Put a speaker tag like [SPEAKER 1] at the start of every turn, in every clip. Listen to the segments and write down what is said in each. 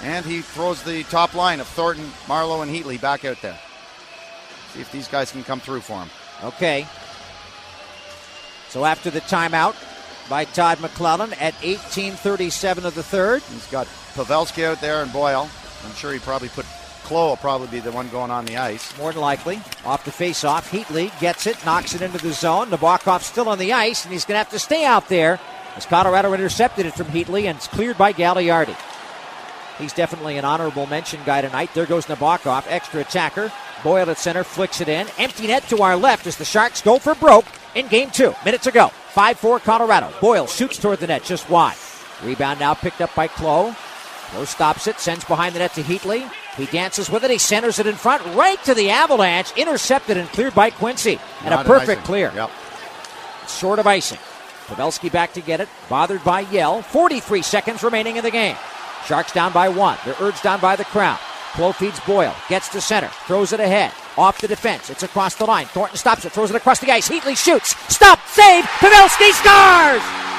[SPEAKER 1] And he throws the top line of Thornton, Marlowe, and Heatley back out there. See if these guys can come through for him.
[SPEAKER 2] Okay. So after the timeout by Todd McClellan at 18:37 of the third.
[SPEAKER 1] He's got Pavelski out there and Boyle. I'm sure he probably put Klo will probably be the one going on the ice.
[SPEAKER 2] More than likely. Off the face-off. Heatley gets it, knocks it into the zone. Nabokov's still on the ice, and he's going to have to stay out there as Colorado intercepted it from Heatley, and it's cleared by Gagliardi. He's definitely an honorable mention guy tonight. There goes Nabokov, extra attacker. Boyle at center, flicks it in. Empty net to our left as the Sharks go for broke in game 2. Minute to go. 5-4 Colorado. Boyle shoots toward the net, just wide. Rebound now picked up by Klo. Klo stops it, sends behind the net to Heatley. He dances with it. He centers it in front, right to the Avalanche. Intercepted and cleared by Quincy. And a perfect clear.
[SPEAKER 1] Yep.
[SPEAKER 2] Short of icing. Pavelski back to get it. Bothered by Yell. 43 seconds remaining in the game. Sharks down by 1. They're urged on by the crowd. Klo feeds Boyle. Gets to center. Throws it ahead. Off the defense. It's across the line. Thornton stops it. Throws it across the ice. Heatley shoots. Stop. Save. Pavelski scores!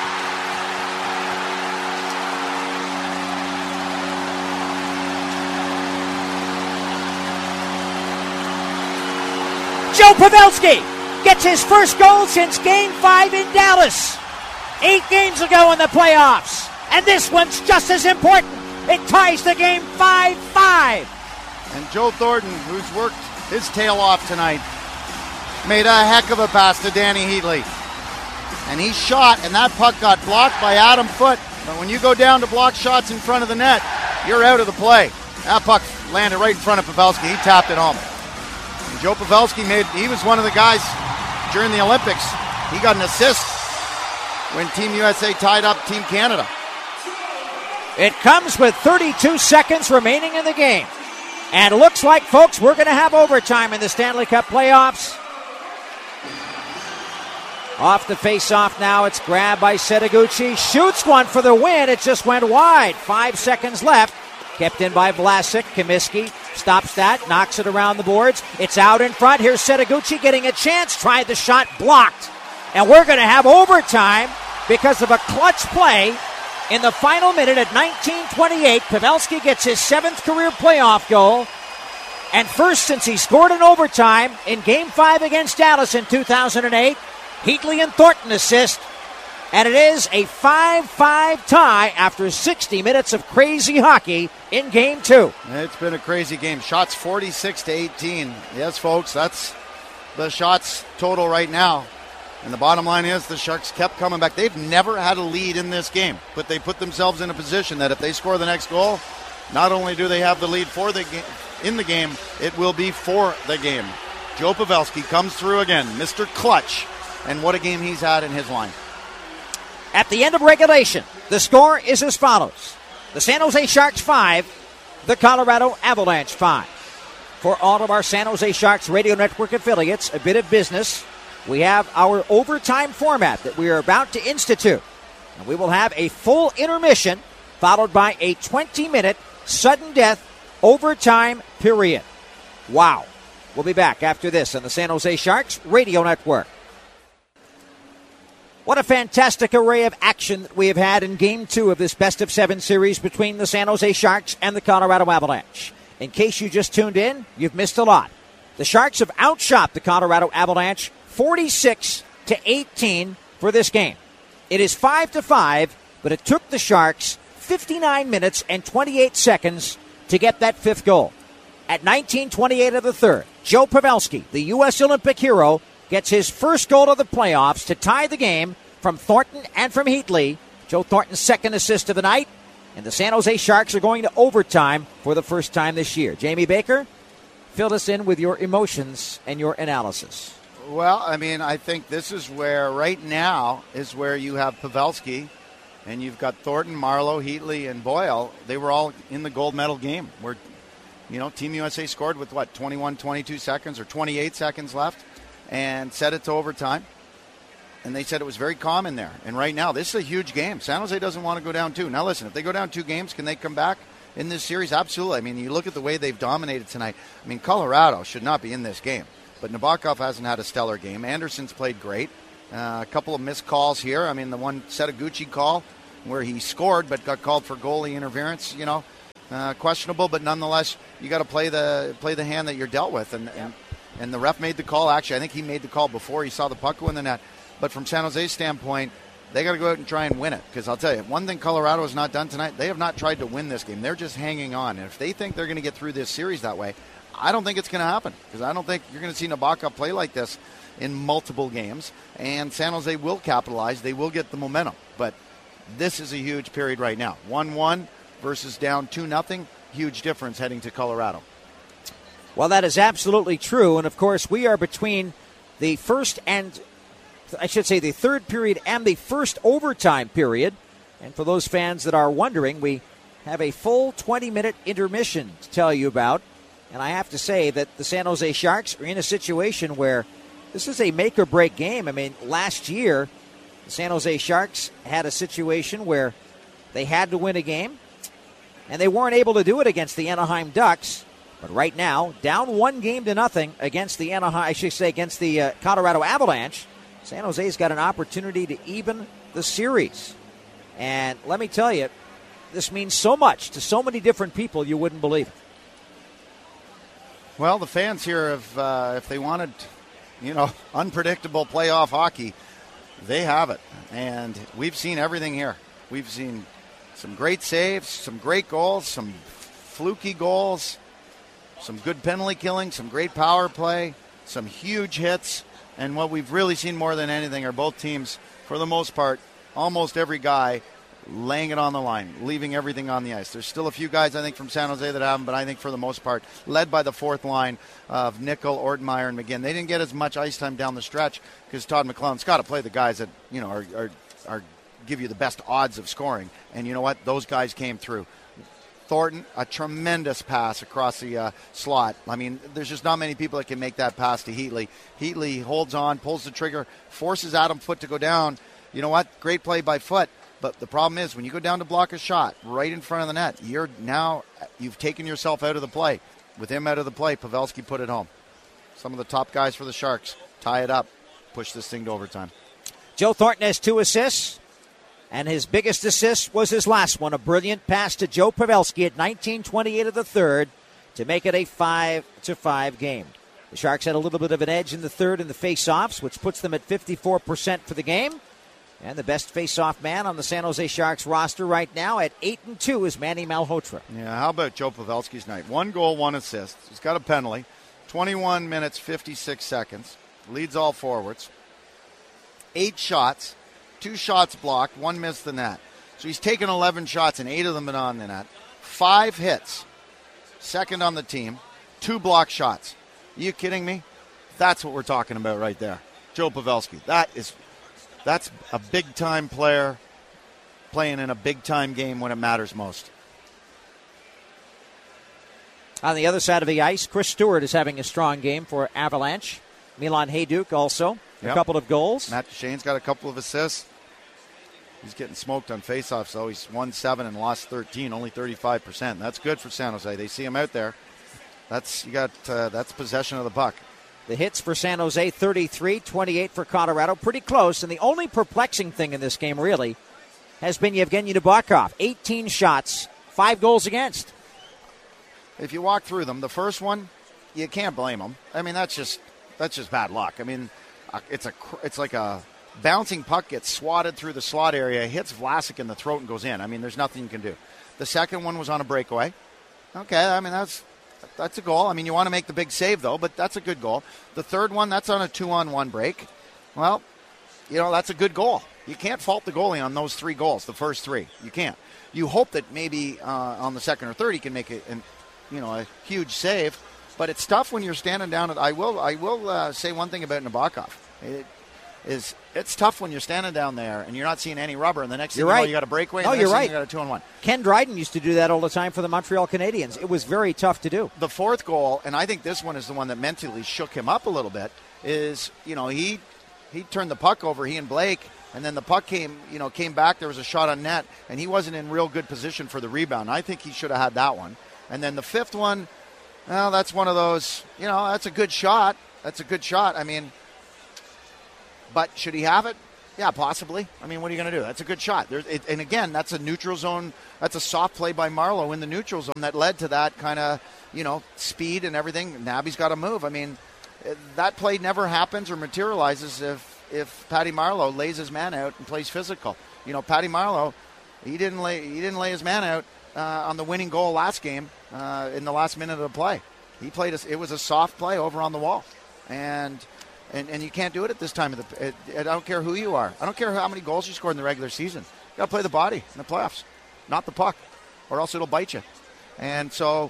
[SPEAKER 2] Joe Pavelski gets his first goal since Game 5 in Dallas. 8 games ago in the playoffs. And this one's just as important. It ties the game 5-5.
[SPEAKER 1] And Joe Thornton, who's worked his tail off tonight, made a heck of a pass to Danny Heatley. And he shot, and that puck got blocked by Adam Foote. But when you go down to block shots in front of the net, you're out of the play. That puck landed right in front of Pavelski. He tapped it home. And Joe Pavelski he was one of the guys during the Olympics. He got an assist when Team USA tied up Team Canada.
[SPEAKER 2] It comes with 32 seconds remaining in the game. And it looks like, folks, we're going to have overtime in the Stanley Cup playoffs. Off the face-off now, it's grabbed by Setaguchi. Shoots one for the win. It just went wide. 5 seconds left. Kept in by Vlasic. Comiskey stops that, knocks it around the boards. It's out in front. Here's Setaguchi getting a chance. Tried the shot, blocked. And we're going to have overtime because of a clutch play. In the final minute at 19:28, Pavelski gets his 7th career playoff goal. And first since he scored in overtime in Game 5 against Dallas in 2008, Heatley and Thornton assist. And it is a 5-5 tie after 60 minutes of crazy hockey in Game 2.
[SPEAKER 1] It's been a crazy game. Shots 46-18. Yes, folks, that's the shots total right now. And the bottom line is the Sharks kept coming back. They've never had a lead in this game, but they put themselves in a position that if they score the next goal, not only do they have the lead for the in the game, it will be for the game. Joe Pavelski comes through again, Mr. Clutch, and what a game he's had in his line.
[SPEAKER 2] At the end of regulation, the score is as follows. The San Jose Sharks 5, the Colorado Avalanche 5. For all of our San Jose Sharks radio network affiliates, a bit of business. We have our overtime format that we are about to institute. And we will have a full intermission followed by a 20-minute sudden death overtime period. Wow. We'll be back after this on the San Jose Sharks radio network. What a fantastic array of action that we have had in Game 2 of this best-of-7 series between the San Jose Sharks and the Colorado Avalanche. In case you just tuned in, you've missed a lot. The Sharks have outshot the Colorado Avalanche 46-18 for this game. It is 5-5, but it took the Sharks 59 minutes and 28 seconds to get that 5th goal. At 19:28 of the 3rd, Joe Pavelski, the U.S. Olympic hero, gets his first goal of the playoffs to tie the game from Thornton and from Heatley. Joe Thornton's 2nd assist of the night, and the San Jose Sharks are going to overtime for the first time this year. Jamie Baker, fill us in with your emotions and your analysis.
[SPEAKER 1] Well, I mean, I think this is where, right now, is where you have Pavelski, and you've got Thornton, Marlowe, Heatley, and Boyle. They were all in the gold medal game where, Team USA scored with, 21, 22 seconds or 28 seconds left and set it to overtime. And they said it was very calm in there. And right now, this is a huge game. San Jose doesn't want to go down 2. Now, listen, if they go down 2 games, can they come back in this series? Absolutely. I mean, you look at the way they've dominated tonight. I mean, Colorado should not be in this game. But Nabokov hasn't had a stellar game. Anderson's played great. A couple of missed calls here. I mean, the one Setaguchi call where he scored but got called for goalie interference, questionable, but nonetheless, you got to play the hand that you're dealt with. And the ref made the call. Actually, I think he made the call before he saw the puck go in the net. But from San Jose's standpoint, they got to go out and try and win it. Because I'll tell you, one thing Colorado has not done tonight, they have not tried to win this game. They're just hanging on. And if they think they're going to get through this series that way, I don't think it's going to happen. Because I don't think you're going to see Nabokov play like this in multiple games. And San Jose will capitalize. They will get the momentum. But this is a huge period right now. 1-1 versus down 2-0. Huge difference heading to Colorado.
[SPEAKER 2] Well, that is absolutely true. And, of course, we are between the first and, I should say, the third period and the first overtime period. And for those fans that are wondering, we have a full 20-minute intermission to tell you about. And I have to say that the San Jose Sharks are in a situation where this is a make-or-break game. I mean, last year, the San Jose Sharks had a situation where they had to win a game, and they weren't able to do it against the Anaheim Ducks. But right now, down 1-0 against the against the Colorado Avalanche, San Jose's got an opportunity to even the series. And let me tell you, this means so much to so many different people you wouldn't believe it.
[SPEAKER 1] Well, the fans here have, if they wanted, unpredictable playoff hockey, they have it. And we've seen everything here. We've seen some great saves, some great goals, some fluky goals, some good penalty killing, some great power play, some huge hits. And what we've really seen more than anything are both teams, for the most part, almost every guy laying it on the line, leaving everything on the ice. There's still a few guys, I think, from San Jose that haven't, but I think for the most part, led by the fourth line of Nickel, Ortmeyer, and McGinn. They didn't get as much ice time down the stretch because Todd McLellan's got to play the guys that, are give you the best odds of scoring. And you know what? Those guys came through. Thornton, a tremendous pass across the slot. I mean, there's just not many people that can make that pass to Heatley. Heatley holds on, pulls the trigger, forces Adam Foote to go down. You know what? Great play by Foote. But the problem is when you go down to block a shot right in front of the net, you've taken yourself out of the play. With him out of the play, Pavelski put it home. Some of the top guys for the Sharks tie it up, push this thing to overtime.
[SPEAKER 2] Joe Thornton has 2 assists. And his biggest assist was his last one, a brilliant pass to Joe Pavelski at 19:28 of the third to make it a 5-5 game. The Sharks had a little bit of an edge in the third in the face-offs, which puts them at 54% for the game. And the best face-off man on the San Jose Sharks roster right now at 8-2 is Manny Malhotra.
[SPEAKER 1] Yeah, how about Joe Pavelski's night? 1 goal, 1 assist. He's got a penalty. 21 minutes, 56 seconds. Leads all forwards. 8 shots. 2 shots blocked, 1 missed the net. So he's taken 11 shots and 8 of them been on the net. 5 hits. Second on the team. 2 blocked shots. Are you kidding me? That's what we're talking about right there. Joe Pavelski. That's a big-time player playing in a big-time game when it matters most.
[SPEAKER 2] On the other side of the ice, Chris Stewart is having a strong game for Avalanche. Milan Hajduk also. A couple of goals.
[SPEAKER 1] Matt Duchene's got a couple of assists. He's getting smoked on faceoffs, though. He's won 7 and lost 13, only 35%. That's good for San Jose. They see him out there. That's possession of the puck.
[SPEAKER 2] The hits for San Jose, 33, 28 for Colorado. Pretty close. And the only perplexing thing in this game, really, has been Yevgeny Nabokov. 18 shots, 5 goals against.
[SPEAKER 1] If you walk through them, the first one, you can't blame him. I mean, that's just bad luck. I mean, it's like a bouncing puck gets swatted through the slot area, hits Vlasic in the throat and goes in. I mean, there's nothing you can do. The second one was on a breakaway. Okay, I mean, that's a goal. I mean, you want to make the big save, though, but that's a good goal. The third one, that's on a 2-on-1 break. Well, that's a good goal. You can't fault the goalie on those 3 goals, the first 3. You can't. You hope that maybe on the second or third he can make a huge save, but it's tough when you're standing down. I will say one thing about Nabokov. It's tough when you're standing down there and you're not seeing any rubber, and the next thing you know, you got a breakaway, and the next thing you got a 2-on-1.
[SPEAKER 2] Ken Dryden used to do that all the time for the Montreal Canadiens. It was very tough to do.
[SPEAKER 1] The fourth goal, and I think this one is the one that mentally shook him up a little bit, is, he turned the puck over, he and Blake, and then the puck came back, there was a shot on net, and he wasn't in real good position for the rebound. I think he should have had that one. And then the fifth one, well, that's one of those, that's a good shot. I mean, but should he have it? Yeah, possibly. I mean, what are you going to do? That's a good shot. And again, that's a neutral zone. That's a soft play by Marleau in the neutral zone that led to that kind of, speed and everything. Nabby's got to move. I mean, that play never happens or materializes if Patty Marleau lays his man out and plays physical. Patty Marleau, he didn't lay his man out on the winning goal last game in the last minute of the play. He played it was a soft play over on the wall, and you can't do it at this time of the. I don't care who you are. I don't care how many goals you scored in the regular season. You got to play the body in the playoffs, not the puck, or else it'll bite you. And so,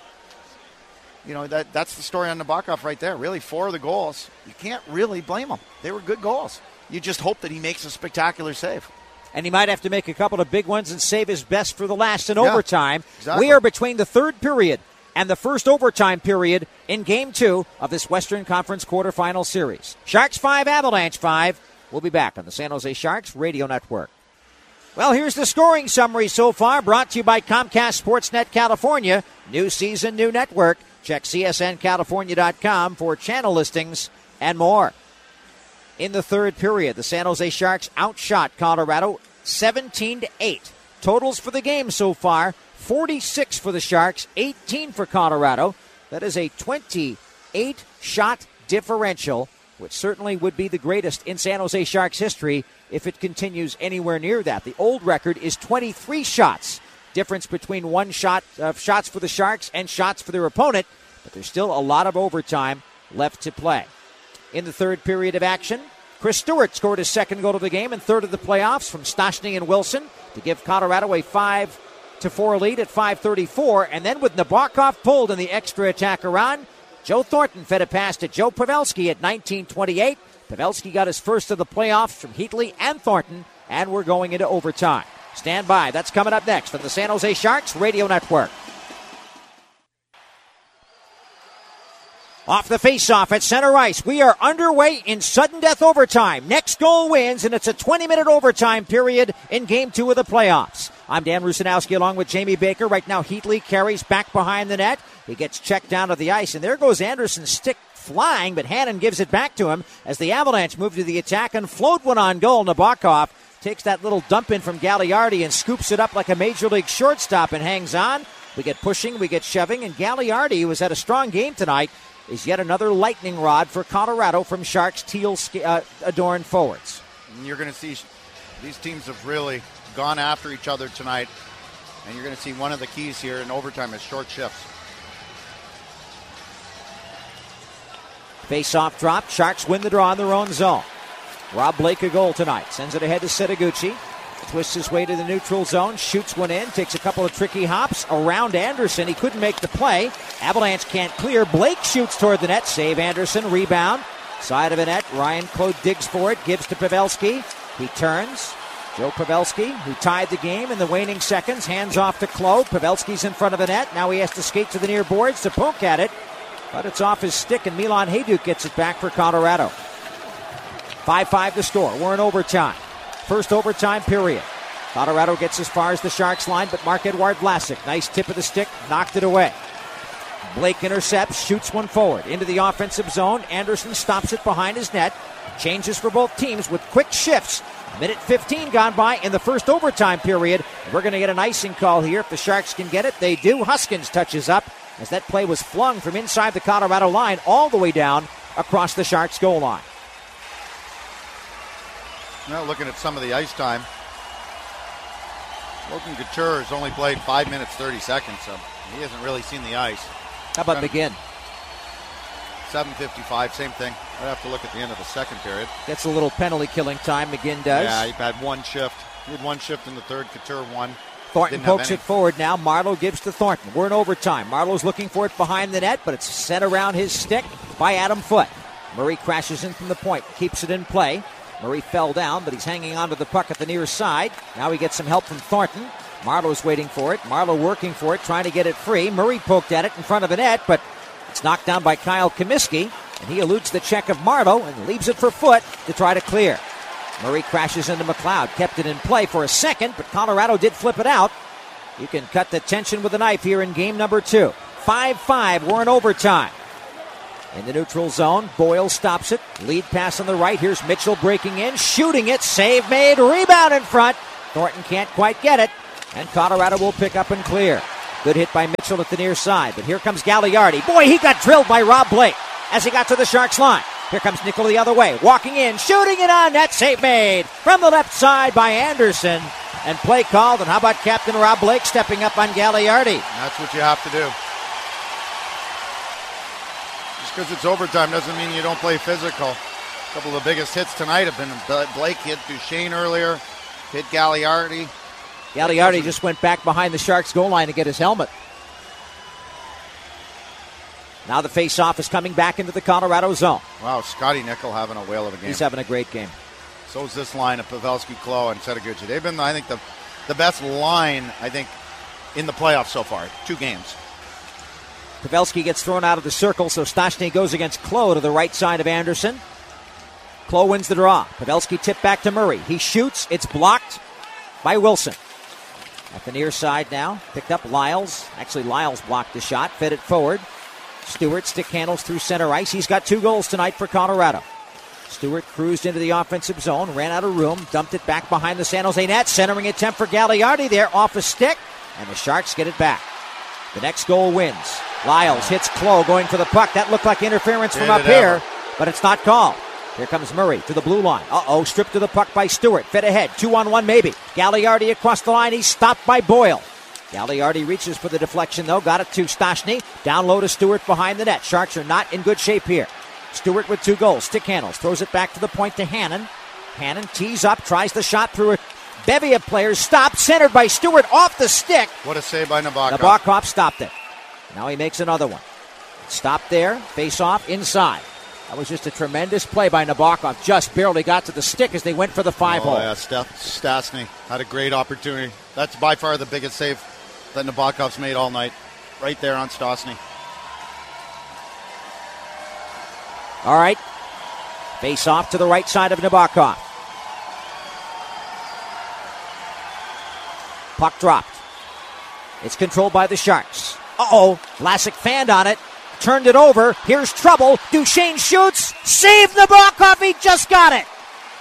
[SPEAKER 1] that's the story on Nabokov right there. Really, 4 of the goals, you can't really blame them. They were good goals. You just hope that he makes a spectacular save.
[SPEAKER 2] And he might have to make a couple of big ones and save his best for the last in overtime.
[SPEAKER 1] Exactly.
[SPEAKER 2] We are between the third period and the first overtime period in Game 2 of this Western Conference quarterfinal series. Sharks 5, Avalanche 5. We'll be back on the San Jose Sharks Radio Network. Well, here's the scoring summary so far, brought to you by Comcast Sportsnet California. New season, new network. Check csncalifornia.com for channel listings and more. In the third period, the San Jose Sharks outshot Colorado 17-8. Totals for the game so far, 46 for the Sharks, 18 for Colorado. That is a 28-shot differential, which certainly would be the greatest in San Jose Sharks history if it continues anywhere near that. The old record is 23 shots. Difference between one shot of shots for the Sharks and shots for their opponent, but there's still a lot of overtime left to play. In the third period of action, Chris Stewart scored his second goal of the game and third of the playoffs from Stastny and Wilson to give Colorado a 5-4 lead at 5:34. And then with Nabokov pulled in the extra attacker on, Joe Thornton fed a pass to Joe Pavelski at 19:28. Pavelski got his first of the playoffs from Heatley and Thornton, and we're going into overtime. Stand by. That's coming up next on the San Jose Sharks Radio Network. Off the faceoff at center ice. We are underway in sudden death overtime. Next goal wins, and it's a 20-minute overtime period in Game 2 of the playoffs. I'm Dan Rusanowski along with Jamie Baker. Right now, Heatley carries back behind the net. He gets checked down to the ice, and there goes Anderson's stick flying, but Hannon gives it back to him as the Avalanche move to the attack and float one on goal. Nabokov takes that little dump in from Gagliardi and scoops it up like a Major League shortstop and hangs on. We get pushing, we get shoving, and Gagliardi, who has had a strong game tonight, is yet another lightning rod for Colorado from Sharks' teal-adorned forwards.
[SPEAKER 1] And you're going to see these teams have really gone after each other tonight, and you're going to see one of the keys here in overtime is short shifts.
[SPEAKER 2] Face-off drop. Sharks win the draw in their own zone. Rob Blake a goal tonight. Sends it ahead to Setoguchi. Twists his way to the neutral zone. Shoots one in. Takes a couple of tricky hops around Anderson. He couldn't make the play. Avalanche can't clear. Blake shoots toward the net. Save Anderson. Rebound. Side of the net. Ryan Claude digs for it. Gives to Pavelski. He turns. Joe Pavelski, who tied the game in the waning seconds. Hands off to Claude. Pavelski's in front of the net. Now he has to skate to the near boards to poke at it. But it's off his stick, and Milan Hajduk gets it back for Colorado. 5-5 to score. We're in overtime. First overtime period. Colorado gets as far as the Sharks line, but Marc-Edouard Vlasic, nice tip of the stick, knocked it away. Blake intercepts, shoots one forward into the offensive zone. Anderson stops it behind his net. Changes for both teams with quick shifts. Minute 15 gone by in the first overtime period. We're going to get an icing call here. If the Sharks can get it, they do. Huskins touches up as that play was flung from inside the Colorado line all the way down across the Sharks goal line.
[SPEAKER 1] Now looking at some of the ice time, Logan Couture has only played 5 minutes 30 seconds, so he hasn't really seen the ice.
[SPEAKER 2] How about McGinn?
[SPEAKER 1] 7:55, same thing. I'd have to look at the end of the second period.
[SPEAKER 2] Gets a little penalty killing time, McGinn does.
[SPEAKER 1] Yeah, he had one shift. He had one shift in the third, Couture one.
[SPEAKER 2] Thornton pokes it forward now. Marleau gives to Thornton. We're in overtime. Marlowe's looking for it behind the net, but it's set around his stick by Adam Foote. Murray crashes in from the point, keeps it in play. Murray fell down, but he's hanging onto the puck at the near side. Now he gets some help from Thornton. Marlowe's waiting for it. Marleau working for it, trying to get it free. Murray poked at it in front of the net, but it's knocked down by Kyle Comiskey, and he eludes the check of Marleau and leaves it for Foote to try to clear. Murray crashes into McLeod, kept it in play for a second, but Colorado did flip it out. You can cut the tension with a knife here in game number 2. 5-5, we're in overtime. In the neutral zone, Boyle stops it. Lead pass on the right. Here's Mitchell breaking in, shooting it. Save made, rebound in front. Thornton can't quite get it, and Colorado will pick up and clear. Good hit by Mitchell at the near side, but here comes Gagliardi. Boy, he got drilled by Rob Blake as he got to the Sharks line. Here comes Nickel the other way, walking in, shooting it on net. Save made from the left side by Anderson, and play called. And how about Captain Rob Blake stepping up on Gagliardi?
[SPEAKER 1] That's what you have to do. Just because it's overtime doesn't mean you don't play physical. A couple of the biggest hits tonight have been Blake hit Duchesne earlier, hit Gagliardi.
[SPEAKER 2] Gagliardi just went back behind the Sharks goal line to get his helmet. Now the face-off is coming back into the Colorado zone.
[SPEAKER 1] Wow, Scotty Nickel having a whale of a game.
[SPEAKER 2] He's having a great game.
[SPEAKER 1] So is this line of Pavelski, Klo, and Setoguchi. They've been, I think, the best line, I think, in the playoffs so far. 2 games.
[SPEAKER 2] Pavelski gets thrown out of the circle, so Stastny goes against Klo to the right side of Anderson. Klo wins the draw. Pavelski tipped back to Murray. He shoots. It's blocked by Wilson. At the near side now, picked up Lyles. Actually, Lyles blocked the shot, fed it forward. Stewart stick handles through center ice. He's got 2 goals tonight for Colorado. Stewart cruised into the offensive zone, ran out of room, dumped it back behind the San Jose net. Centering attempt for Gagliardi there, off a stick, and the Sharks get it back. The next goal wins. Lyles hits Klo going for the puck. That looked like interference from up here, but it's not called. Here comes Murray to the blue line. Stripped to the puck by Stewart. Fed ahead, 2-on-1 maybe. Gagliardi across the line. He's stopped by Boyle. Gagliardi reaches for the deflection, though. Got it to Stastny. Down low to Stewart behind the net. Sharks are not in good shape here. Stewart with 2 goals. Stick handles. Throws it back to the point to Hannon. Hannon tees up. Tries the shot through a bevy of players. Stopped. Centered by Stewart off the stick.
[SPEAKER 1] What a save by Nabokov.
[SPEAKER 2] Nabokov stopped it. Now he makes another one. Stopped there. Face off inside. That was just a tremendous play by Nabokov. Just barely got to the stick as they went for the 5-hole.
[SPEAKER 1] Yeah, Stastny had a great opportunity. That's by far the biggest save that Nabokov's made all night. Right there on Stastny.
[SPEAKER 2] All right. Face off to the right side of Nabokov. Puck dropped. It's controlled by the Sharks. Vlasic fanned on it. Turned it over. Here's trouble. Duchesne shoots. Save Nabokov. He just got it.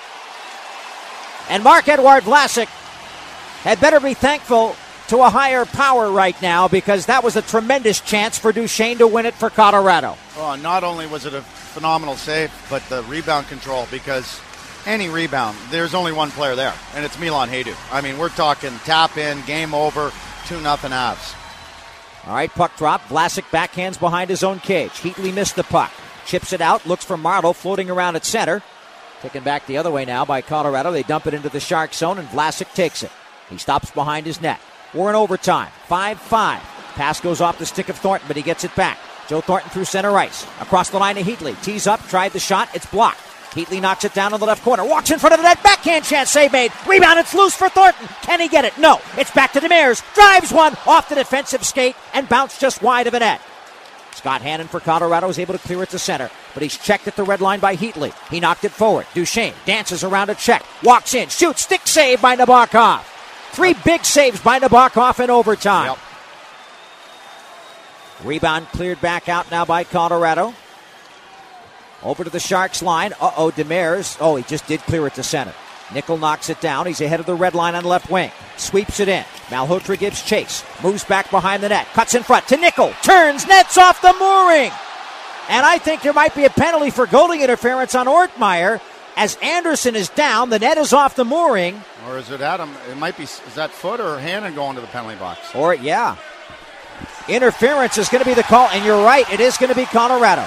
[SPEAKER 2] And Marc-Edouard Vlasic had better be thankful to a higher power right now, because that was a tremendous chance for Duchesne to win it for Colorado.
[SPEAKER 1] Well, not only was it a phenomenal save, but the rebound control, because any rebound, there's only one player there, and it's Milan Hajduk. I mean, we're talking tap in, game over, 2-0 Avs.
[SPEAKER 2] All right, puck drop. Vlasic backhands behind his own cage. Heatley missed the puck. Chips it out, looks for Marleau floating around at center. Taken back the other way now by Colorado. They dump it into the Shark zone, and Vlasic takes it. He stops behind his net. We're in overtime. 5-5. Pass goes off the stick of Thornton, but he gets it back. Joe Thornton through center ice. Across the line to Heatley. Tees up, tried the shot. It's blocked. Heatley knocks it down on the left corner. Walks in front of the net. Backhand chance. Save made. Rebound. It's loose for Thornton. Can he get it? No. It's back to Demers. Drives one off the defensive skate and bounced just wide of the net. Scott Hannon for Colorado is able to clear it to center, but he's checked at the red line by Heatley. He knocked it forward. Duchesne dances around a check. Walks in. Shoots. Stick save by Nabokov. 3 big saves by Nabokov in overtime.
[SPEAKER 1] Yep.
[SPEAKER 2] Rebound cleared back out now by Colorado. Over to the Sharks line. Demers. He just did clear it to center. Nickel knocks it down. He's ahead of the red line on the left wing. Sweeps it in. Malhotra gives chase. Moves back behind the net. Cuts in front to Nickel. Turns. Nets off the mooring. And I think there might be a penalty for goalie interference on Ortmeyer. As Anderson is down, the net is off the mooring.
[SPEAKER 1] Or is it Adam? It might be. Is that Foot or Hannon going to the penalty box?
[SPEAKER 2] Interference is going to be the call. And you're right. It is going to be Colorado.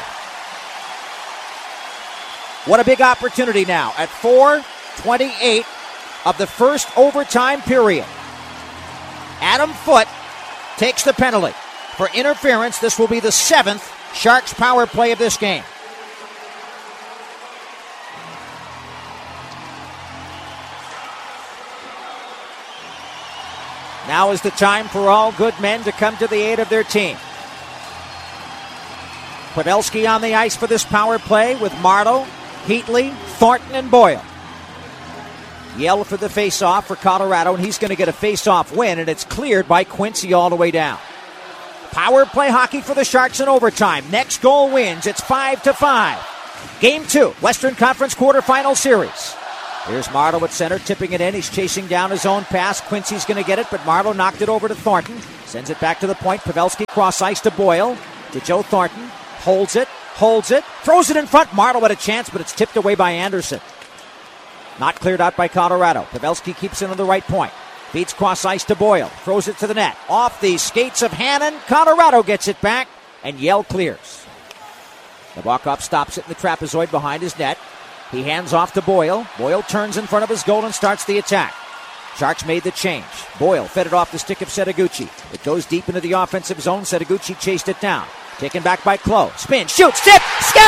[SPEAKER 2] What a big opportunity now at 4:28 of the first overtime period. Adam Foote takes the penalty for interference. This will be the 7th Sharks power play of this game. Now is the time for all good men to come to the aid of their team. Pavelski on the ice for this power play with Marleau, Heatley, Thornton, and Boyle. Yell for the face-off for Colorado, and he's going to get a face-off win, and it's cleared by Quincy all the way down. Power play hockey for the Sharks in overtime. Next goal wins. It's 5-5. Game 2, Western Conference quarterfinal series. Here's Marleau at center, tipping it in. He's chasing down his own pass. Quincy's going to get it, but Marleau knocked it over to Thornton. Sends it back to the point. Pavelski cross ice to Boyle. To Joe Thornton. Holds it. Throws it in front. Marleau had a chance, but it's tipped away by Anderson. Not cleared out by Colorado. Pavelski keeps it on the right point. Beats cross ice to Boyle. Throws it to the net. Off the skates of Hannon. Colorado gets it back, and Yell clears. Nabokov stops it in the trapezoid behind his net. He hands off to Boyle. Boyle turns in front of his goal and starts the attack. Sharks made the change. Boyle fed it off the stick of Setoguchi. It goes deep into the offensive zone. Setoguchi chased it down. Taken back by Klo. Spin, shoots, tip, score!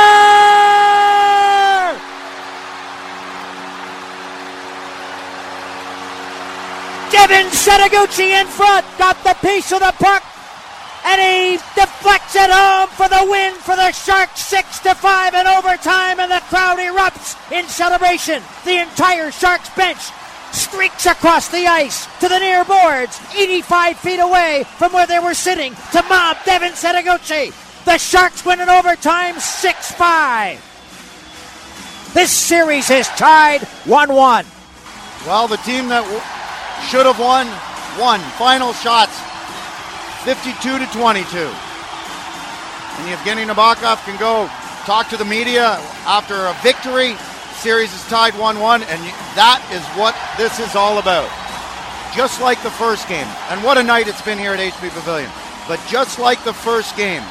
[SPEAKER 2] Devin Setoguchi in front. Got the piece of the puck. And he deflects it home for the win for the Sharks, 6-5 in overtime, and the crowd erupts in celebration. The entire Sharks bench streaks across the ice to the near boards, 85 feet away from where they were sitting, to mob Devin Setoguchi. The Sharks win in overtime, 6-5. This series is tied 1-1.
[SPEAKER 1] Well, the team that should have won. Final shots. 52-22. And Evgeny Nabokov can go talk to the media after a victory. Series is tied 1-1, and that is what this is all about. Just like the first game. And what a night it's been here at HP Pavilion. But just like the first game,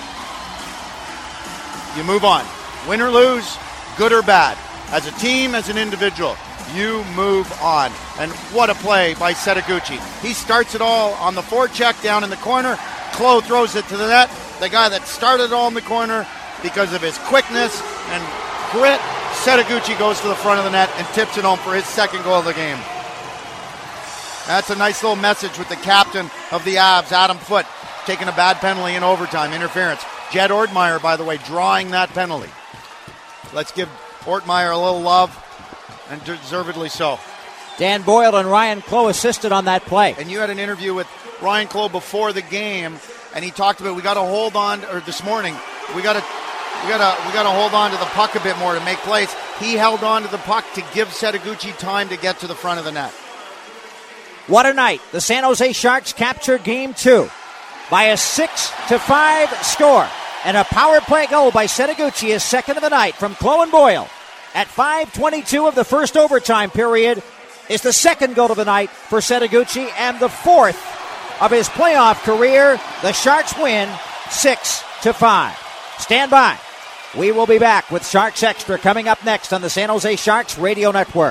[SPEAKER 1] you move on. Win or lose, good or bad. As a team, as an individual, you move on. And what a play by Setoguchi. He starts it all on the forecheck down in the corner. Klo throws it to the net. The guy that started it all in the corner, because of his quickness and grit, Setoguchi goes to the front of the net and tips it home for his second goal of the game. That's a nice little message with the captain of the Avs, Adam Foote, taking a bad penalty in overtime, interference. Jed Ortmeyer, by the way, drawing that penalty. Let's give Ortmeyer a little love, and deservedly so.
[SPEAKER 2] Dan Boyle and Ryan Klo assisted on that play.
[SPEAKER 1] And you had an interview with Ryan Klo before the game, and he talked about this morning, we got to hold on to the puck a bit more to make plays. He held on to the puck to give Setoguchi time to get to the front of the net.
[SPEAKER 2] What a night. The San Jose Sharks capture Game 2 by a 6-5 score. And a power play goal by Setoguchi, his second of the night from Klo and Boyle. At 5:22 of the first overtime period is the second goal of the night for Setoguchi and the fourth of his playoff career. The Sharks win 6-5. Stand by. We will be back with Sharks Extra coming up next on the San Jose Sharks Radio Network.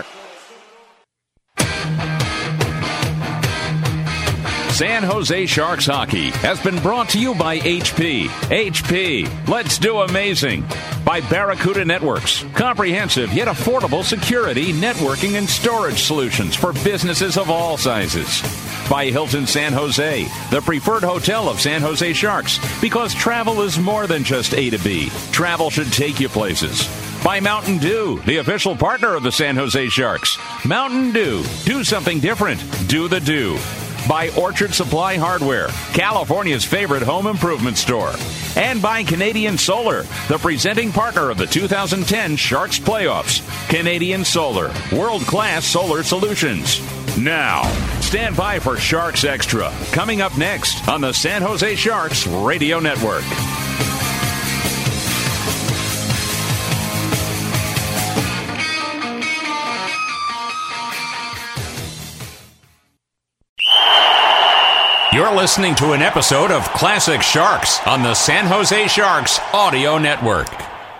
[SPEAKER 3] San Jose Sharks Hockey has been brought to you by HP. HP, let's do amazing. By Barracuda Networks, comprehensive yet affordable security, networking, and storage solutions for businesses of all sizes. By Hilton San Jose, the preferred hotel of San Jose Sharks, because travel is more than just A to B. Travel should take you places. By Mountain Dew, the official partner of the San Jose Sharks. Mountain Dew, do something different. Do the do. By Orchard Supply Hardware, California's favorite home improvement store. And by Canadian Solar, the presenting partner of the 2010 Sharks playoffs. Canadian Solar, world-class solar solutions. Now, stand by for Sharks Extra, coming up next on the San Jose Sharks Radio Network. You're listening to an episode of Classic Sharks on the San Jose Sharks Audio Network.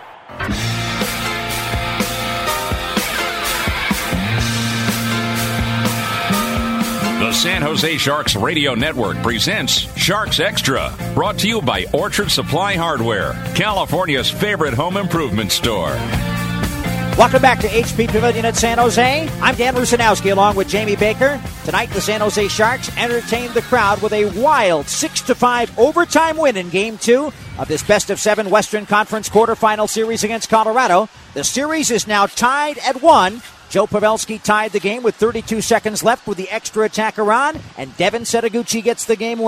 [SPEAKER 3] The San Jose Sharks Radio Network presents Sharks Extra, brought to you by Orchard Supply Hardware, California's favorite home improvement store.
[SPEAKER 2] Welcome back to HP Pavilion at San Jose. I'm Dan Rusanowski along with Jamie Baker. Tonight, the San Jose Sharks entertained the crowd with a wild 6-5 overtime win in Game 2 of this best-of-7 Western Conference quarterfinal series against Colorado. The series is now tied at 1. Joe Pavelski tied the game with 32 seconds left with the extra attacker on, and Devin Setoguchi gets the game winner.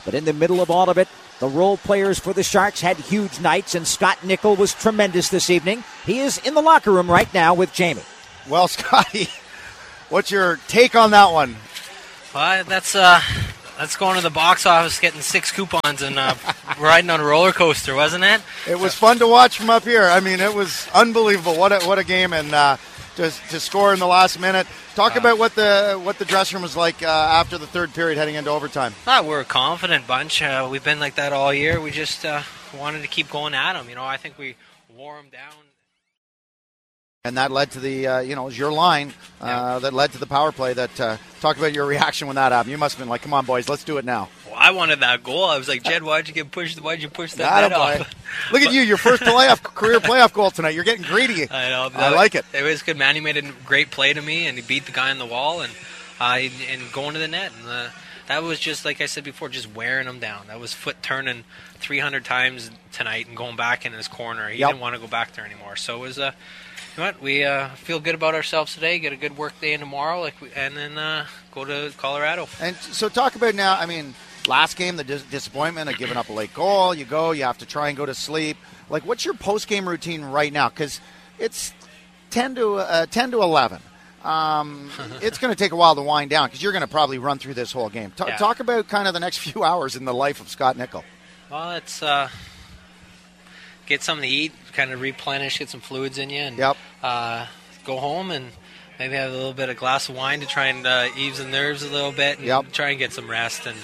[SPEAKER 2] But in the middle of all of it, the role players for the Sharks had huge nights, and Scott Nichol was tremendous this evening. He is in the locker room right now with Jamie.
[SPEAKER 1] Well, Scotty, what's your take on that one?
[SPEAKER 4] Well, that's going to the box office, getting 6 coupons, and riding on a roller coaster, wasn't it?
[SPEAKER 1] It was fun to watch from up here. I mean, it was unbelievable. What a game, and to score in the last minute. Talk about what the dressing room was like after the third period, heading into overtime.
[SPEAKER 4] We're a confident bunch. We've been like that all year. We just wanted to keep going at them. I think we wore them down.
[SPEAKER 1] And that led to the, it was your line that led to the power play. Talk about your reaction when that happened. You must have been like, come on, boys, let's do it now.
[SPEAKER 4] Well, I wanted that goal. I was like, Jed, why'd you push that net off?
[SPEAKER 1] Look at you, your first career playoff goal tonight. You're getting greedy.
[SPEAKER 4] I know.
[SPEAKER 1] I like it.
[SPEAKER 4] It was good. Manny made a great play to me, and he beat the guy on the wall and going to the net. And that was just, like I said before, just wearing him down. That was foot turning 300 times tonight and going back in his corner. He didn't want to go back there anymore. So it was we feel good about ourselves today, get a good work day in tomorrow, and then go to Colorado.
[SPEAKER 1] And so talk about now, I mean, last game, the disappointment of giving up a late goal. You have to try and go to sleep. Like, what's your post-game routine right now? Because it's 10 to 11. It's going to take a while to wind down because you're going to probably run through this whole game. Talk about kind of the next few hours in the life of Scott Nichol.
[SPEAKER 4] Well, it's get something to eat, kind of replenish, get some fluids in you, and go home and maybe have a little bit of glass of wine to try and ease the nerves a little bit and try and get some rest. And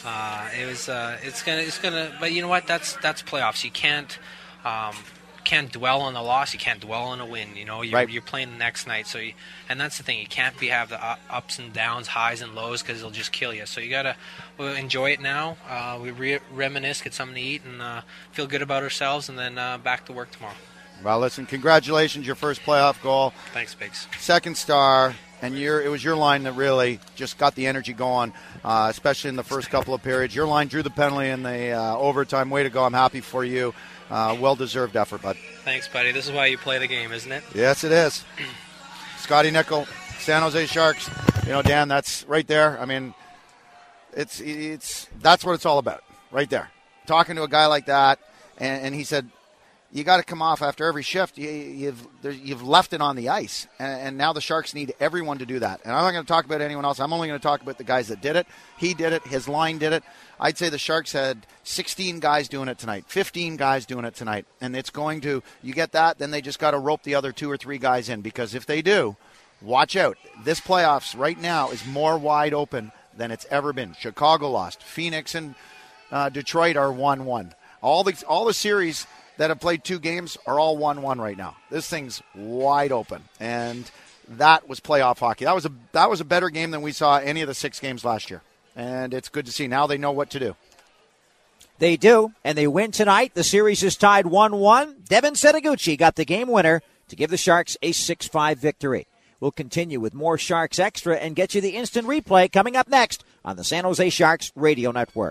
[SPEAKER 4] it's gonna. But you know what? That's playoffs. You can't dwell on the loss. You can't dwell on a win. You're playing the next night. And that's the thing. You can't have the ups and downs, highs and lows, because it'll just kill you. So you gotta enjoy it now. We reminisce, get something to eat, and feel good about ourselves, and then back to work tomorrow.
[SPEAKER 1] Well, listen, congratulations, your first playoff goal.
[SPEAKER 4] Thanks, Biggs.
[SPEAKER 1] Second star, and it was your line that really just got the energy going, especially in the first couple of periods. Your line drew the penalty in the overtime. Way to go. I'm happy for you. Well-deserved effort, bud.
[SPEAKER 4] Thanks, buddy. This is why you play the game, isn't it?
[SPEAKER 1] Yes, it is. Scotty Nichol, San Jose Sharks. Dan, that's right there. I mean, it's that's what it's all about, right there. Talking to a guy like that, and he said, you got to come off after every shift. You've left it on the ice, and now the Sharks need everyone to do that. And I'm not going to talk about anyone else. I'm only going to talk about the guys that did it. He did it. His line did it. I'd say the Sharks had 16 guys doing it tonight, 15 guys doing it tonight. And it's going to, you get that, then they just got to rope the other 2 or 3 guys in, because if they do, watch out. This playoffs right now is more wide open than it's ever been. Chicago lost. Phoenix and Detroit are 1-1. All the series that have played 2 games are all 1-1 right now. This thing's wide open, and that was playoff hockey. That was a better game than we saw any of the 6 games last year, and it's good to see. Now they know what to do.
[SPEAKER 2] They do, and they win tonight. The series is tied 1-1. Devin Setoguchi got the game winner to give the Sharks a 6-5 victory. We'll continue with more Sharks Extra and get you the instant replay coming up next on the San Jose Sharks Radio Network.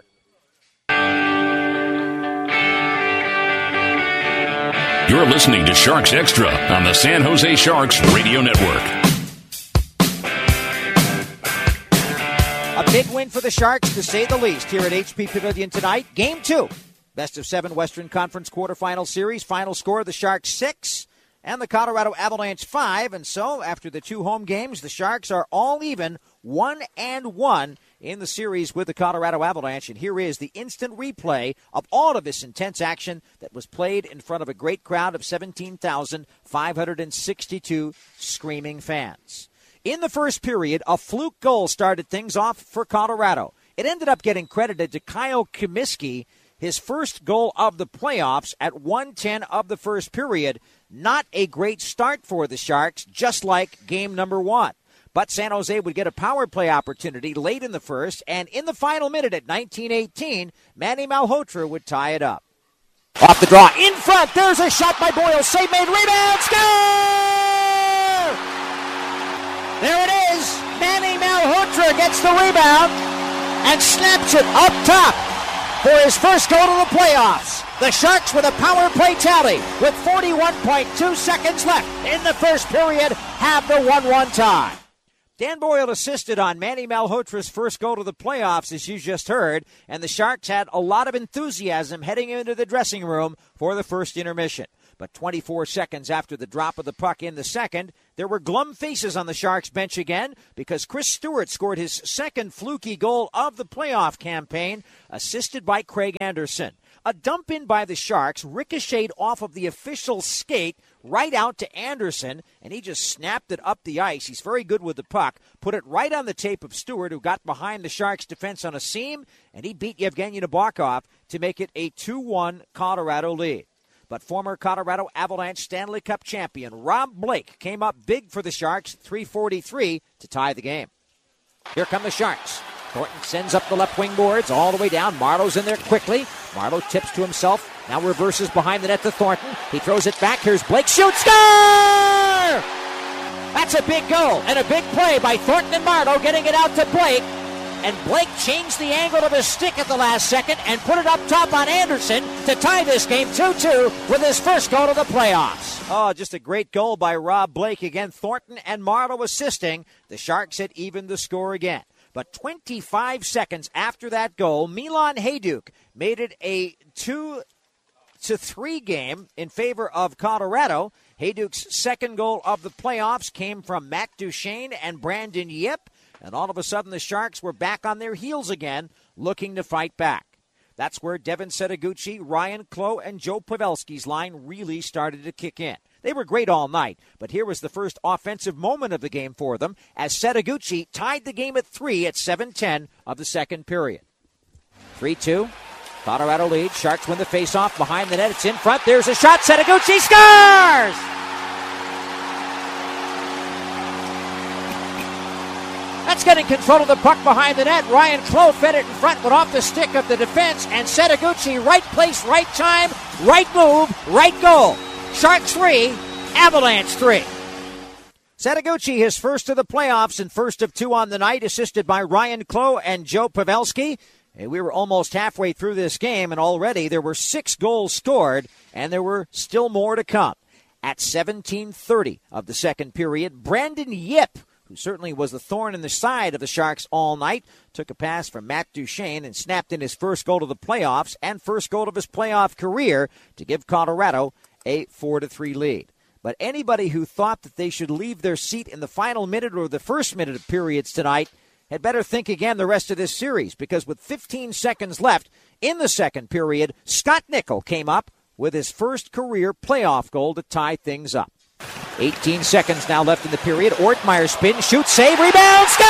[SPEAKER 3] You're listening to Sharks Extra on the San Jose Sharks Radio Network.
[SPEAKER 2] A big win for the Sharks, to say the least, here at HP Pavilion tonight. Game 2, best of 7 Western Conference quarterfinal series. Final score, the Sharks 6 and the Colorado Avalanche 5. And so, after the 2 home games, the Sharks are all even 1-1 in the series with the Colorado Avalanche. And here is the instant replay of all of this intense action that was played in front of a great crowd of 17,562 screaming fans. In the first period, a fluke goal started things off for Colorado. It ended up getting credited to Kyle Comiskey, his first goal of the playoffs at 1:10 of the first period. Not a great start for the Sharks, just like game number 1. But San Jose would get a power play opportunity late in the first, and in the final minute at 19:18, Manny Malhotra would tie it up. Off the draw, in front, there's a shot by Boyle, save made, rebound, score! There it is, Manny Malhotra gets the rebound and snaps it up top for his first goal of the playoffs. The Sharks with a power play tally with 41.2 seconds left in the first period have the 1-1 tie. Dan Boyle assisted on Manny Malhotra's first goal to the playoffs, as you just heard, and the Sharks had a lot of enthusiasm heading into the dressing room for the first intermission. But 24 seconds after the drop of the puck in the second, there were glum faces on the Sharks bench again because Chris Stewart scored his second fluky goal of the playoff campaign, assisted by Craig Anderson. A dump in by the Sharks ricocheted off of the official skate right out to Anderson, and he just snapped it up the ice. He's very good with the puck. Put it right on the tape of Stewart, who got behind the Sharks' defense on a seam, and he beat Yevgeny Nabokov to make it a 2-1 Colorado lead. But former Colorado Avalanche Stanley Cup champion Rob Blake came up big for the Sharks, 3:43 to tie the game. Here come the Sharks. Thornton sends up the left wing boards all the way down. Marlowe's in there quickly. Marlowe tips to himself. Now reverses behind the net to Thornton. He throws it back. Here's Blake. Shoots. Score! That's a big goal and a big play by Thornton and Marlowe, getting it out to Blake. And Blake changed the angle of his stick at the last second and put it up top on Anderson to tie this game 2-2 with his first goal of the playoffs. Oh, just a great goal by Rob Blake. Again, Thornton and Marlowe assisting. The Sharks had evened the score again. But 25 seconds after that goal, Milan Hajduk made it a 2-3 game in favor of Colorado. Hajduk's second goal of the playoffs came from Matt Duchene and Brandon Yip. And all of a sudden, the Sharks were back on their heels again, looking to fight back. That's where Devin Setoguchi, Ryan Clough, and Joe Pavelski's line really started to kick in. They were great all night, but here was the first offensive moment of the game for them as Setoguchi tied the game at 3 at 7:10 of the second period. 3-2, Colorado lead. Sharks win the faceoff behind the net. It's in front. There's a shot. Setoguchi scores! That's getting control of the puck behind the net. Ryan Clough fed it in front, but off the stick of the defense, and Setoguchi, right place, right time, right move, right goal. Sharks 3, Avalanche 3. Setoguchi, his first of the playoffs and first of 2 on the night, assisted by Ryan Clough and Joe Pavelski. And we were almost halfway through this game, and already there were 6 goals scored, and there were still more to come. At 17:30 of the second period, Brandon Yip, who certainly was the thorn in the side of the Sharks all night, took a pass from Matt Duchene and snapped in his first goal of the playoffs and first goal of his playoff career to give Colorado a 4-3 lead. But anybody who thought that they should leave their seat in the final minute or the first minute of periods tonight had better think again the rest of this series, because with 15 seconds left in the second period, Scott Nickel came up with his first career playoff goal to tie things up. 18 seconds now left in the period. Ortmeyer spin, shoots, save, rebound, score!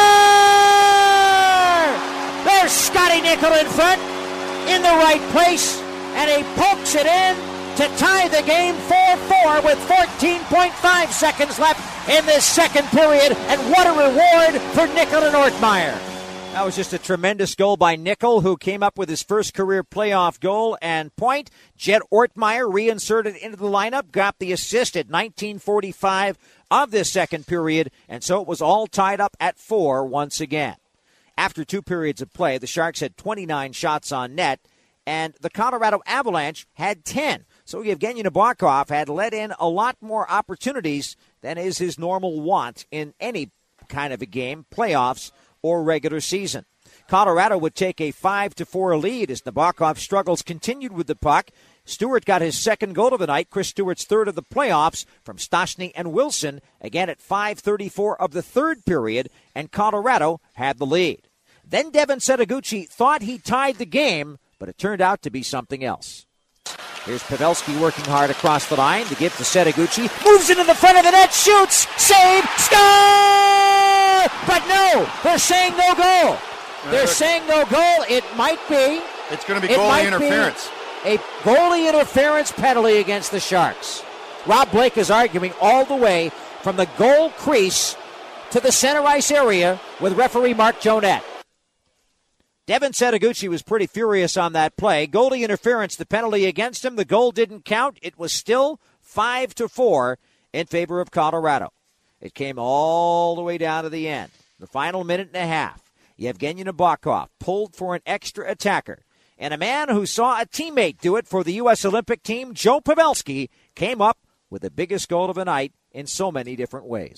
[SPEAKER 2] There's Scotty Nickel in front, in the right place, and he pokes it in to tie the game 4-4 with 14.5 seconds left in this second period. And what a reward for Nickel and Ortmeyer. That was just a tremendous goal by Nickel, who came up with his first career playoff goal and point. Jed Ortmeyer reinserted into the lineup, got the assist at 19:45 of this second period, and so it was all tied up at 4 once again. After 2 periods of play, the Sharks had 29 shots on net, and the Colorado Avalanche had 10. So Yevgeny Nabokov had let in a lot more opportunities than is his normal want in any kind of a game, playoffs or regular season. Colorado would take a 5-4 lead as Nabokov's struggles continued with the puck. Stewart got his second goal of the night, Chris Stewart's third of the playoffs, from Stastny and Wilson, again at 5:34 of the third period, and Colorado had the lead. Then Devin Setoguchi thought he tied the game, but it turned out to be something else. Here's Pavelski working hard across the line to give to Setoguchi. Moves into the front of the net, shoots, save, score! But no, they're saying no goal. They're saying no goal. It might be.
[SPEAKER 1] It's going to be goalie interference.
[SPEAKER 2] A goalie interference penalty against the Sharks. Rob Blake is arguing all the way from the goal crease to the center ice area with referee Mark Jonette. Devin Setoguchi was pretty furious on that play. Goalie interference, the penalty against him. The goal didn't count. It was still 5-4 in favor of Colorado. It came all the way down to the end. The final minute and a half. Yevgeny Nabokov pulled for an extra attacker. And a man who saw a teammate do it for the U.S. Olympic team, Joe Pavelski, came up with the biggest goal of the night in so many different ways.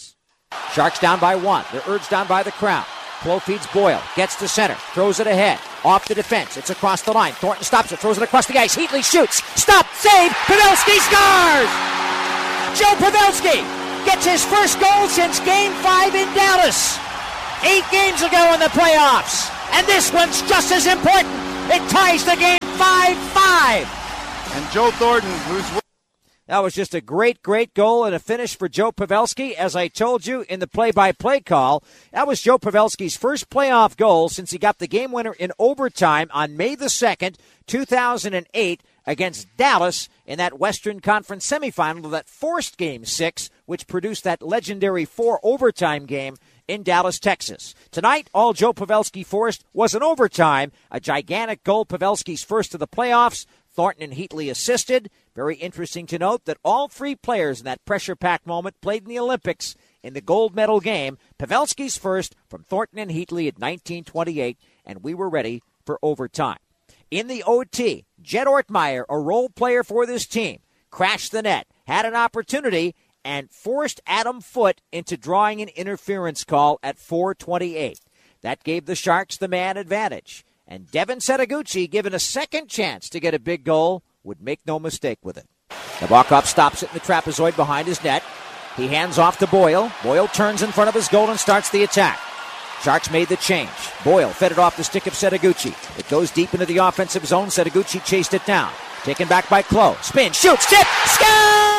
[SPEAKER 2] Sharks down by 1. They're urged down by the crowd. Clough feeds Boyle. Gets to center. Throws it ahead. Off the defense. It's across the line. Thornton stops it. Throws it across the ice. Heatley shoots. Stop. Save. Pavelski scores! Joe Pavelski gets his first goal since Game 5 in Dallas. 8 games ago in the playoffs. And this one's just as important. It ties the game 5-5.
[SPEAKER 1] And Joe Thornton,
[SPEAKER 2] That was just a great, great goal and a finish for Joe Pavelski. As I told you in the play-by-play call, that was Joe Pavelski's first playoff goal since he got the game winner in overtime on May the 2nd, 2008, against Dallas in that Western Conference semifinal that forced Game 6, which produced that legendary 4-overtime game in Dallas, Texas. Tonight, all Joe Pavelski forced was an overtime, a gigantic goal, Pavelski's first of the playoffs. Thornton and Heatley assisted. Very interesting to note that all 3 players in that pressure-packed moment played in the Olympics in the gold medal game. Pavelski's first from Thornton and Heatley at 1928, and we were ready for overtime. In the OT, Jed Ortmeyer, a role player for this team, crashed the net, had an opportunity, and forced Adam Foote into drawing an interference call at 4:28. That gave the Sharks the man advantage. And Devin Setoguchi, given a second chance to get a big goal, would make no mistake with it. Nabokov stops it in the trapezoid behind his net. He hands off to Boyle. Boyle turns in front of his goal and starts the attack. Sharks made the change. Boyle fed it off the stick of Setoguchi. It goes deep into the offensive zone. Setoguchi chased it down. Taken back by Clough. Spin, shoots, tip, score!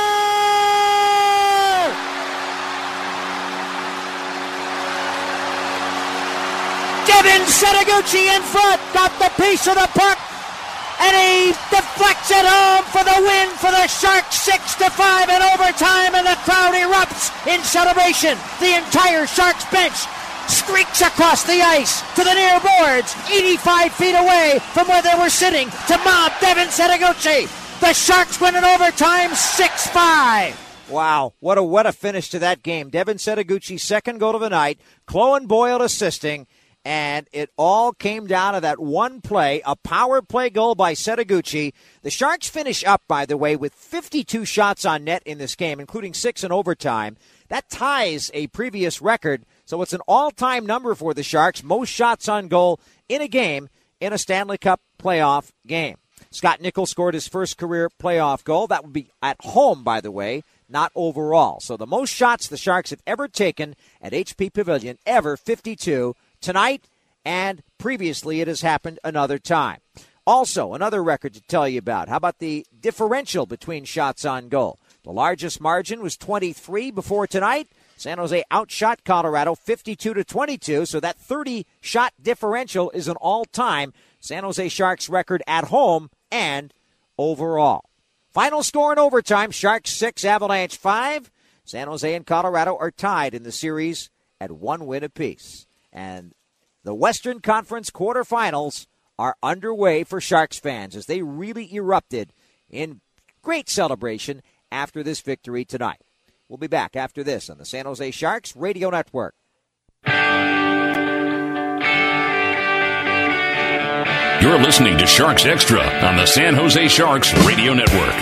[SPEAKER 2] Devin Setoguchi in front, got the piece of the puck, and he deflects it home for the win for the Sharks, 6-5 in overtime, and the crowd erupts in celebration. The entire Sharks bench streaks across the ice to the near boards, 85 feet away from where they were sitting, to mob Devin Setoguchi. The Sharks win in overtime, 6-5. Wow, what a finish to that game. Devin Setoguchi's second goal of the night, Clough and Boyle assisting. And it all came down to that one play, a power play goal by Setoguchi. The Sharks finish up, by the way, with 52 shots on net in this game, including 6 in overtime. That ties a previous record, so it's an all-time number for the Sharks, most shots on goal in a game in a Stanley Cup playoff game. Scott Nichols scored his first career playoff goal. That would be at home, by the way, not overall. So the most shots the Sharks have ever taken at HP Pavilion, ever, 52. Tonight, and previously it has happened another time. Also, another record to tell you about. How about the differential between shots on goal? The largest margin was 23 before tonight. San Jose outshot Colorado 52-22, so that 30-shot differential is an all-time San Jose Sharks record at home and overall. Final score in overtime, Sharks 6, Avalanche 5. San Jose and Colorado are tied in the series at 1 win apiece. And the Western Conference quarterfinals are underway for Sharks fans as they really erupted in great celebration after this victory tonight. We'll be back after this on the San Jose Sharks Radio Network.
[SPEAKER 3] You're listening to Sharks Extra on the San Jose Sharks Radio Network.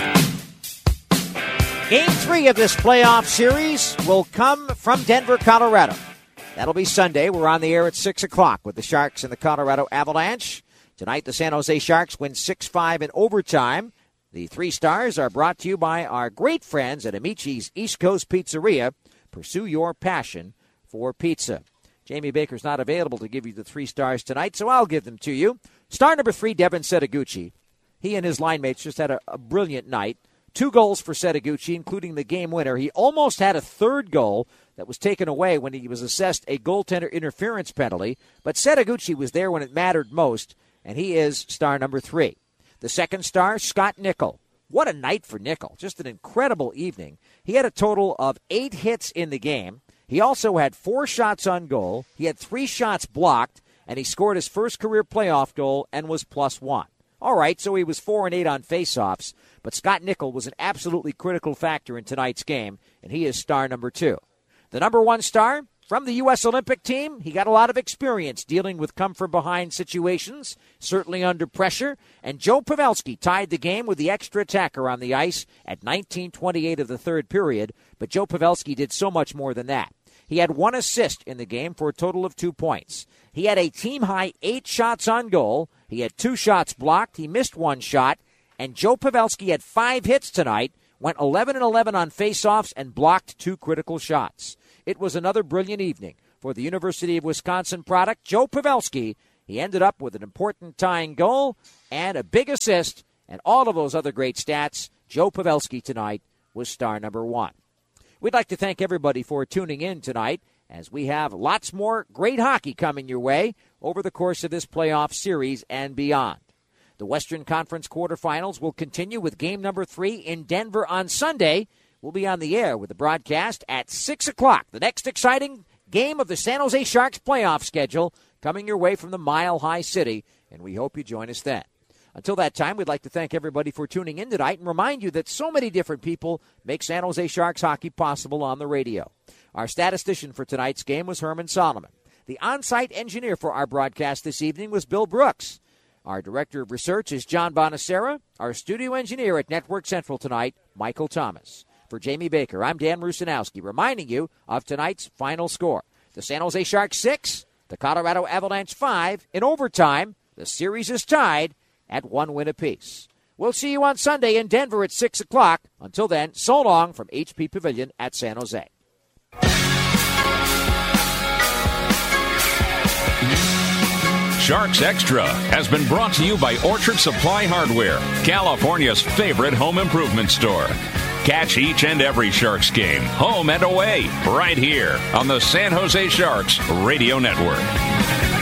[SPEAKER 2] Game 3 of this playoff series will come from Denver, Colorado. That'll be Sunday. We're on the air at 6 o'clock with the Sharks and the Colorado Avalanche. Tonight, the San Jose Sharks win 6-5 in overtime. The 3 stars are brought to you by our great friends at Amici's East Coast Pizzeria. Pursue your passion for pizza. Jamie Baker's not available to give you the 3 stars tonight, so I'll give them to you. Star number 3, Devin Setoguchi. He and his line mates just had a brilliant night. 2 goals for Setoguchi, including the game winner. He almost had a third goal that was taken away when he was assessed a goaltender interference penalty. But Setoguchi was there when it mattered most, and he is star number 3. The second star, Scott Nichol. What a night for Nichol. Just an incredible evening. He had a total of 8 hits in the game. He also had 4 shots on goal. He had 3 shots blocked, and he scored his first career playoff goal and was +1. All right, so he was 4-8 on faceoffs, but Scott Nichol was an absolutely critical factor in tonight's game, and he is star number 2. The number 1 star from the U.S. Olympic team, he got a lot of experience dealing with come-from-behind situations, certainly under pressure, and Joe Pavelski tied the game with the extra attacker on the ice at 19:28 of the third period, but Joe Pavelski did so much more than that. He had 1 assist in the game for a total of 2 points. He had a team-high 8 shots on goal. He had 2 shots blocked. He missed 1 shot. And Joe Pavelski had 5 hits tonight, went 11-11 on faceoffs, and blocked 2 critical shots. It was another brilliant evening for the University of Wisconsin product, Joe Pavelski. He ended up with an important tying goal and a big assist, and all of those other great stats. Joe Pavelski tonight was star number 1. We'd like to thank everybody for tuning in tonight, as we have lots more great hockey coming your way over the course of this playoff series and beyond. The Western Conference quarterfinals will continue with game number 3 in Denver on Sunday. We'll be on the air with the broadcast at 6 o'clock. The next exciting game of the San Jose Sharks playoff schedule coming your way from the Mile High City, and we hope you join us then. Until that time, we'd like to thank everybody for tuning in tonight and remind you that so many different people make San Jose Sharks hockey possible on the radio. Our statistician for tonight's game was Herman Solomon. The on-site engineer for our broadcast this evening was Bill Brooks. Our director of research is John Bonacera. Our studio engineer at Network Central tonight, Michael Thomas. For Jamie Baker, I'm Dan Rusanowski, reminding you of tonight's final score. The San Jose Sharks 6, the Colorado Avalanche 5. In overtime, the series is tied at 1 win apiece. We'll see you on Sunday in Denver at 6 o'clock. Until then, so long from HP Pavilion at San Jose.
[SPEAKER 3] Sharks Extra has been brought to you by Orchard Supply Hardware, California's favorite home improvement store. Catch each and every Sharks game, home and away, right here on the San Jose Sharks Radio Network.